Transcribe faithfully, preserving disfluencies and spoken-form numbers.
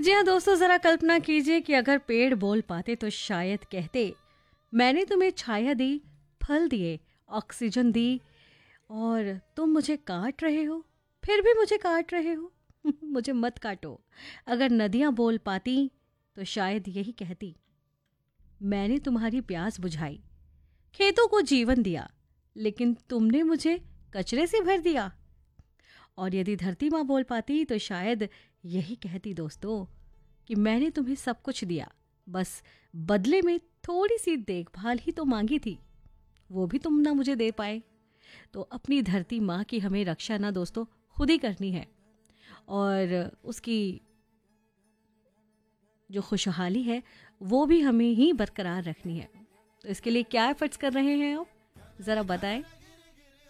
जी हाँ दोस्तों, ज़रा कल्पना कीजिए कि अगर पेड़ बोल पाते तो शायद कहते, मैंने तुम्हें छाया दी, फल दिए, ऑक्सीजन दी, और तुम मुझे काट रहे हो, फिर भी मुझे काट रहे हो। मुझे मत काटो। अगर नदियाँ बोल पाती तो शायद यही कहती, मैंने तुम्हारी प्यास बुझाई, खेतों को जीवन दिया, लेकिन तुमने मुझे कचरे से भर दिया। और यदि धरती माँ बोल पाती तो शायद यही कहती दोस्तों, कि मैंने तुम्हें सब कुछ दिया, बस बदले में थोड़ी सी देखभाल ही तो मांगी थी, वो भी तुम ना मुझे दे पाए। तो अपनी धरती माँ की हमें रक्षा ना दोस्तों खुद ही करनी है, और उसकी जो खुशहाली है वो भी हमें ही बरकरार रखनी है। तो इसके लिए क्या एफर्ट्स कर रहे हैं आप, ज़रा बताएं।